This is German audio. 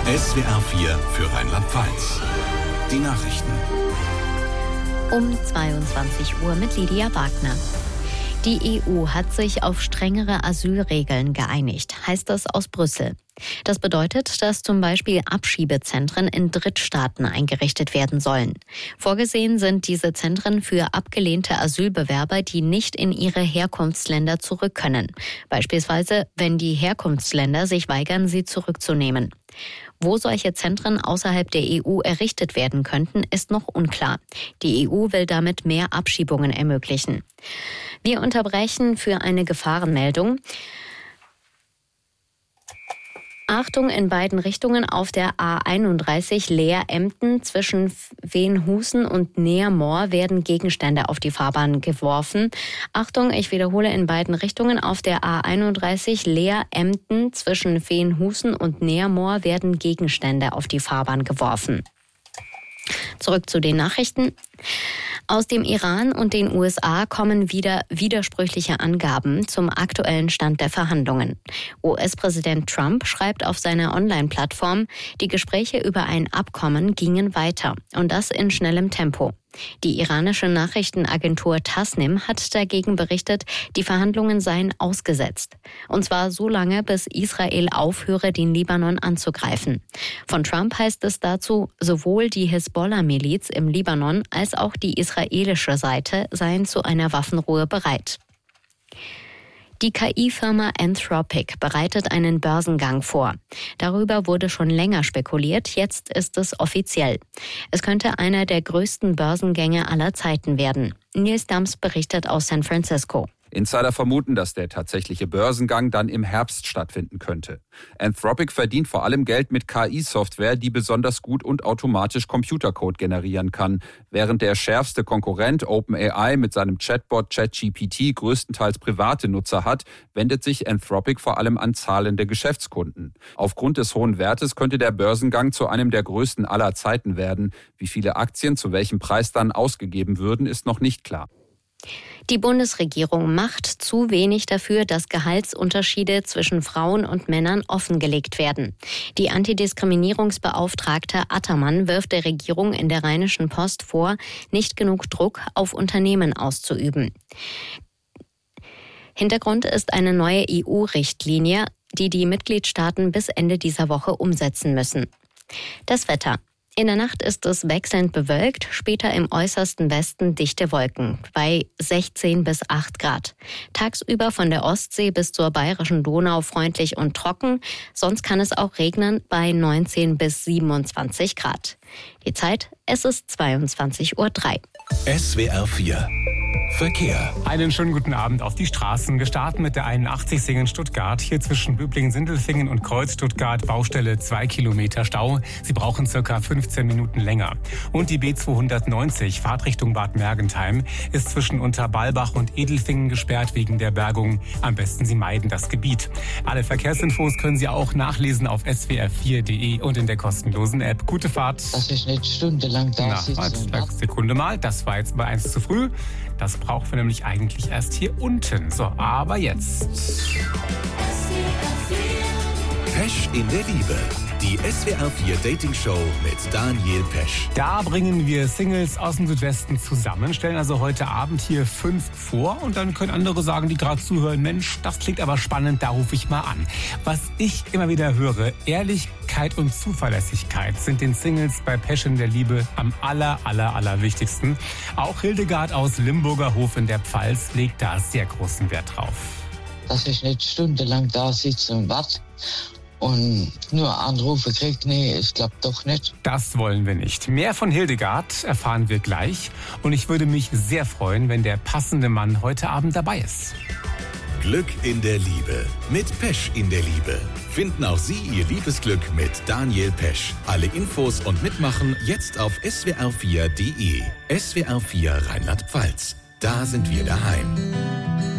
SWR 4 für Rheinland-Pfalz. Die Nachrichten. Um 22 Uhr mit Lydia Wagner. Die EU hat sich auf strengere Asylregeln geeinigt, heißt es aus Brüssel. Das bedeutet, dass zum Beispiel Abschiebezentren in Drittstaaten eingerichtet werden sollen. Vorgesehen sind diese Zentren für abgelehnte Asylbewerber, die nicht in ihre Herkunftsländer zurück können. Beispielsweise, wenn die Herkunftsländer sich weigern, sie zurückzunehmen. Wo solche Zentren außerhalb der EU errichtet werden könnten, ist noch unklar. Die EU will damit mehr Abschiebungen ermöglichen. Wir unterbrechen für eine Gefahrenmeldung. Achtung, in beiden Richtungen auf der A31 Leer-Emden zwischen Veenhusen und Neermoor werden Gegenstände auf die Fahrbahn geworfen. Achtung, ich wiederhole, in beiden Richtungen auf der A31 Leer-Emden zwischen Veenhusen und Neermoor werden Gegenstände auf die Fahrbahn geworfen. Zurück zu den Nachrichten. Aus dem Iran und den USA kommen wieder widersprüchliche Angaben zum aktuellen Stand der Verhandlungen. US-Präsident Trump schreibt auf seiner Online-Plattform, die Gespräche über ein Abkommen gingen weiter und das in schnellem Tempo. Die iranische Nachrichtenagentur Tasnim hat dagegen berichtet, die Verhandlungen seien ausgesetzt. Und zwar so lange, bis Israel aufhöre, den Libanon anzugreifen. Von Trump heißt es dazu, sowohl die Hisbollah-Miliz im Libanon als auch die israelische Seite seien zu einer Waffenruhe bereit. Die KI-Firma Anthropic bereitet einen Börsengang vor. Darüber wurde schon länger spekuliert, jetzt ist es offiziell. Es könnte einer der größten Börsengänge aller Zeiten werden. Nils Dams berichtet aus San Francisco. Insider vermuten, dass der tatsächliche Börsengang dann im Herbst stattfinden könnte. Anthropic verdient vor allem Geld mit KI-Software, die besonders gut und automatisch Computercode generieren kann. Während der schärfste Konkurrent OpenAI mit seinem Chatbot ChatGPT größtenteils private Nutzer hat, wendet sich Anthropic vor allem an zahlende Geschäftskunden. Aufgrund des hohen Wertes könnte der Börsengang zu einem der größten aller Zeiten werden. Wie viele Aktien zu welchem Preis dann ausgegeben würden, ist noch nicht klar. Die Bundesregierung macht zu wenig dafür, dass Gehaltsunterschiede zwischen Frauen und Männern offengelegt werden. Die Antidiskriminierungsbeauftragte Attermann wirft der Regierung in der Rheinischen Post vor, nicht genug Druck auf Unternehmen auszuüben. Hintergrund ist eine neue EU-Richtlinie, die die Mitgliedstaaten bis Ende dieser Woche umsetzen müssen. Das Wetter. In der Nacht ist es wechselnd bewölkt, später im äußersten Westen dichte Wolken bei 16 bis 8 Grad. Tagsüber von der Ostsee bis zur Bayerischen Donau freundlich und trocken, sonst kann es auch regnen bei 19 bis 27 Grad. Die Zeit, es ist 22:03 Uhr. SWR 4 Verkehr. Einen schönen guten Abend auf die Straßen. Gestartet mit der 81 Singen-Stuttgart. Hier zwischen Böblingen-Sindelfingen und Kreuz-Stuttgart Baustelle 2 Kilometer Stau. Sie brauchen circa 15 Minuten länger. Und die B290 Fahrtrichtung Bad Mergentheim ist zwischen Unterbalbach und Edelfingen gesperrt wegen der Bergung. Am besten Sie meiden das Gebiet. Alle Verkehrsinfos können Sie auch nachlesen auf swr4.de und in der kostenlosen App. Gute Fahrt. Das ist nicht stundenlang da sitzen. Sekunde mal, das war jetzt bei 1 zu früh. Das brauchen wir nämlich eigentlich erst hier unten. So, aber jetzt. Pesch in der Liebe. Die SWR 4 Dating Show mit Daniel Pesch. Da bringen wir Singles aus dem Südwesten zusammen, stellen also heute Abend hier 5 vor und dann können andere sagen, die gerade zuhören, Mensch, das klingt aber spannend, da rufe ich mal an. Was ich immer wieder höre, Ehrlichkeit und Zuverlässigkeit sind den Singles bei Pesch in der Liebe am allerwichtigsten. Auch Hildegard aus Limburger Hof in der Pfalz legt da sehr großen Wert drauf. Dass ich nicht stundenlang da sitze und warte und nur Anrufe kriege, nee, es klappt doch nicht. Das wollen wir nicht. Mehr von Hildegard erfahren wir gleich. Und ich würde mich sehr freuen, wenn der passende Mann heute Abend dabei ist. Glück in der Liebe mit Pesch in der Liebe. Finden auch Sie Ihr Liebesglück mit Daniel Pesch. Alle Infos und Mitmachen jetzt auf swr4.de. SWR 4 Rheinland-Pfalz. Da sind wir daheim.